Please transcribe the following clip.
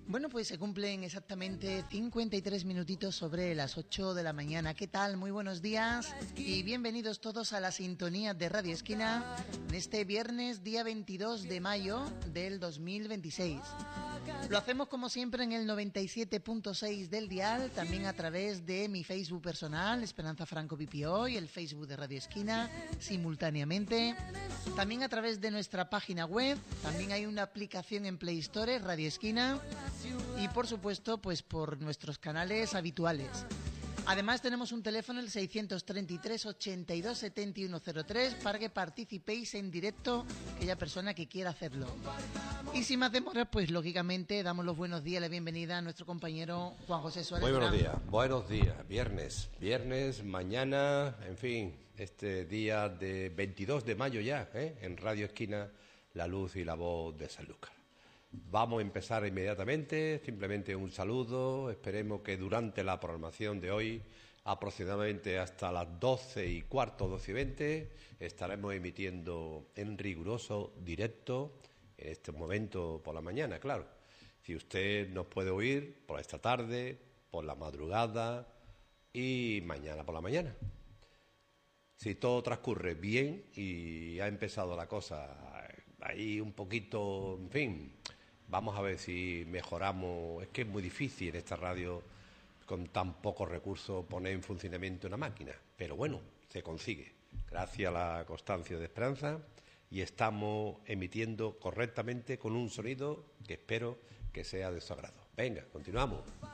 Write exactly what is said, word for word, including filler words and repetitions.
Bueno, pues se cumplen exactamente cincuenta y tres minutitos sobre las ocho de la mañana. ¿Qué tal? Muy buenos días y bienvenidos todos a la sintonía de Radio Esquina en este viernes, día veintidós de mayo del dos mil veintiséis. Lo hacemos como siempre en el noventa y siete punto seis del dial, también a través de mi Facebook personal, Esperanza Franco Pipio, y el Facebook de Radio Esquina, simultáneamente. También a través de nuestra página web, también hay una aplicación en Play Store, Radio Esquina, y por supuesto, pues por nuestros canales habituales. Además tenemos un teléfono, el seiscientos treinta y tres, ochenta y dos, setenta y uno cero tres, para que participéis en directo, aquella persona que quiera hacerlo. Y sin más demora, pues lógicamente damos los buenos días, la bienvenida a nuestro compañero Juan José Suárez. Muy buenos días, buenos días, viernes, viernes, mañana, en fin, este día de veintidós de mayo ya, ¿eh? En Radio Esquina, la luz y la voz de Sanlúcar. Vamos a empezar inmediatamente, simplemente un saludo, esperemos que durante la programación de hoy, aproximadamente hasta las doce y cuarto, doce y veinte, estaremos emitiendo en riguroso directo, en este momento por la mañana, claro. Si usted nos puede oír por esta tarde, por la madrugada y mañana por la mañana. Si todo transcurre bien y ha empezado la cosa ahí un poquito, en fin, vamos a ver si mejoramos. Es que es muy difícil en esta radio, con tan pocos recursos, poner en funcionamiento una máquina. Pero bueno, se consigue, gracias a la constancia de Esperanza, y estamos emitiendo correctamente con un sonido que espero que sea de su agrado. Venga, continuamos.